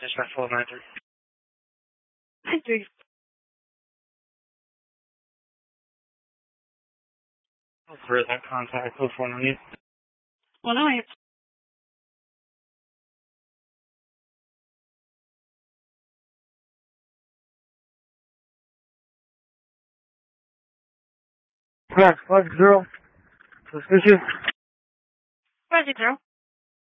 Dispatch 1293. 93. For that contact, code 498. 108. Correct, 50. Suspicious. 50.